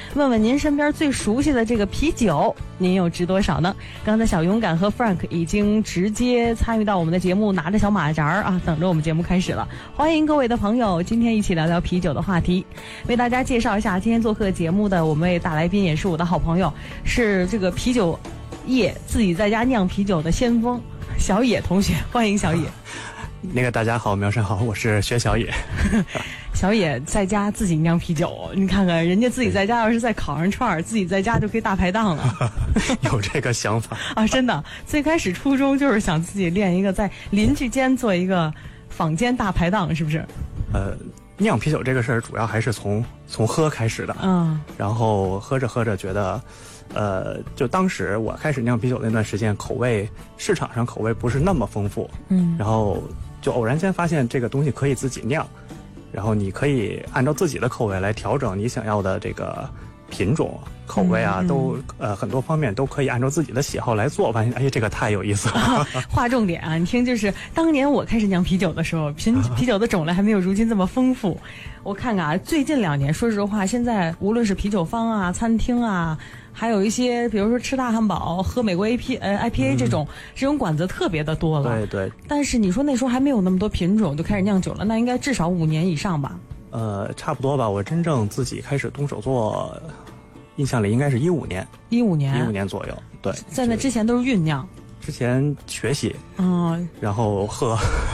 问问您身边最熟悉的这个啤酒，您又知多少呢？刚才小勇敢和 Frank 已经直接参与到我们的节目，拿着小马扎啊，等着我们节目开始了。欢迎各位的朋友，今天一起聊聊啤酒的话题。为大家介绍一下，今天做客节目的我们位大来宾，也是我的好朋友，是这个啤酒业自己在家酿啤酒的先锋小野同学，欢迎小野。 大家好，苗生好，我是薛小野。 小野在家自己酿啤酒，你看看人家自己在家要是再烤上串儿，自己在家就可以大排档了。 有这个想法啊，真的，最开始初衷就是想自己练一个在邻居间做一个坊间大排档，是不是？ 酿啤酒这个事儿主要还是从喝开始的。然后喝着喝着觉得就当时我开始酿啤酒那段时间，市场上口味不是那么丰富。然后就偶然间发现这个东西可以自己酿，然后你可以按照自己的口味来调整你想要的这个品种口味啊，都很多方面都可以按照自己的喜好来做。我发现这个太有意思了。 划重点啊，你听，就是当年我开始酿啤酒的时候，啤酒的种类还没有如今这么丰富。我看看啊，最近2年，说实话，现在无论是啤酒坊啊、餐厅啊，还有一些比如说吃大汉堡、喝美国 IPA 这种馆子特别的多了。 对对。 但是你说那时候还没有那么多品种就开始酿酒了，那应该至少5年以上吧？ 差不多吧。我真正自己开始动手做，印象里应该是15年。15年左右。对。 在那之前都是酝酿。 之前学习。然后喝。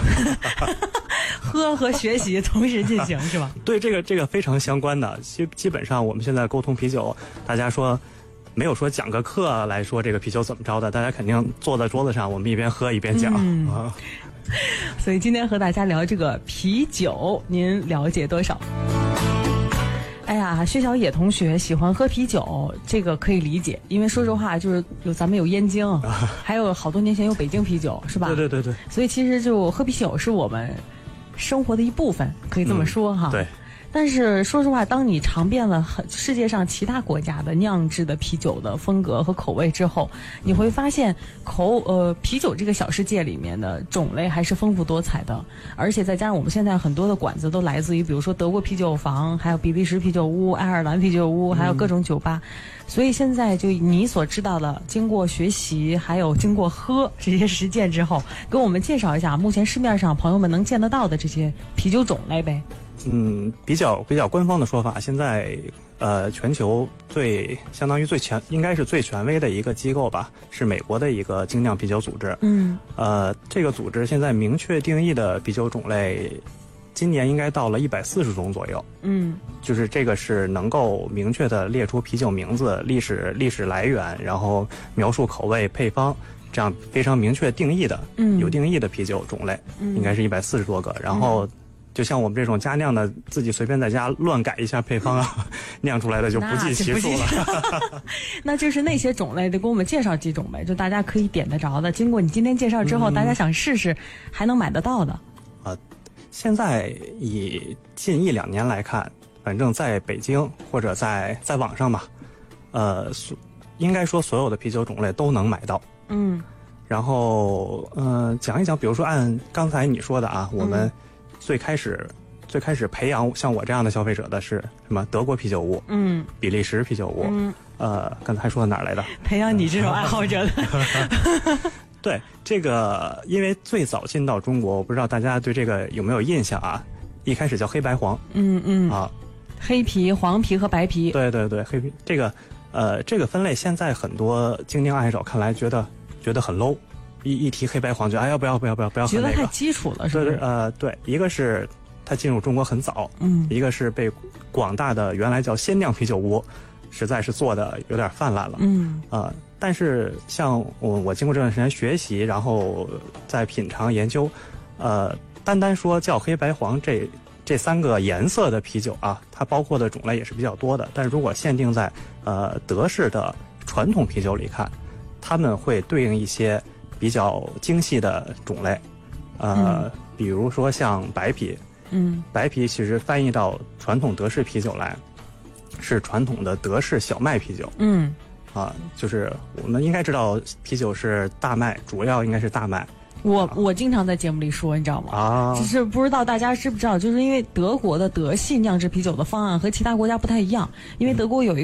喝和学习同时进行是吧？ 对，这个非常相关的。基本上我们现在沟通啤酒，大家说没有说讲个课来说这个啤酒怎么着的，大家肯定坐在桌子上，我们一边喝一边讲。 所以今天和大家聊这个啤酒，您了解多少？哎呀，薛小野同学喜欢喝啤酒，这个可以理解，因为说实话，就是咱们有燕京，还有好多年前有北京啤酒，是吧？ 对。 所以其实就喝啤酒是我们生活的一部分，可以这么说哈。 对。 但是说实话，当你尝遍了世界上其他国家的酿制的啤酒的风格和口味之后，你会发现啤酒这个小世界里面的种类还是丰富多彩的，而且再加上我们现在很多的馆子都来自于比如说德国啤酒房，还有比利时啤酒屋、爱尔兰啤酒屋，还有各种酒吧。所以现在就你所知道的，经过学习还有经过喝这些实践之后，给我们介绍一下目前市面上朋友们能见得到的这些啤酒种类呗。 比较官方的说法，现在全球相当于应该是最权威的一个机构吧，是美国的一个精酿啤酒组织。这个组织现在明确定义的啤酒种类，今年应该到了140种左右。就是这个是能够明确的列出啤酒名字、历史来源，然后描述口味、配方，这样非常明确定义的，有定义的啤酒种类，应该是140多个。然后就像我们这种家酿的，自己随便在家乱改一下配方啊，酿出来的就不计其数了。 那就是那些种类，得给我们介绍几种呗，就大家可以点得着的。经过你今天介绍之后，大家想试试还能买得到的。 现在以近1-2年来看，反正在北京或者在网上吧，应该说所有的啤酒种类都能买到。然后讲一讲，比如说按刚才你说的啊，我们最开始培养像我这样的消费者的是什么？德国啤酒屋，比利时啤酒屋，刚才还说到哪儿来的？ 培养你这种爱好者的。 对，这个因为最早进到中国，我不知道大家对这个有没有印象啊？一开始叫黑白黄， 黑啤、黄啤和白啤。 对，黑啤这个分类，现在很多精酿爱好者看来觉得很 low。一提黑白黄就不要， 觉得太基础了，是不是？ 对，一个是它进入中国很早，一个是被广大的原来叫鲜酿啤酒屋，实在是做的有点泛滥了，但是像我经过这段时间学习，然后在品尝研究，单说叫黑白黄这3个颜色的啤酒啊，它包括的种类也是比较多的，但是如果限定在德式的传统啤酒里看，他们会对应一些比较精细的种类，比如说像白啤，白啤其实翻译到传统德式啤酒来，是传统的德式小麦啤酒，就是我们应该知道啤酒是大麦，主要应该是大麦。 我经常在节目里说，你知道吗？只是不知道大家知不知道，就是因为德国的德系酿制啤酒的方案和其他国家不太一样，因为德国有一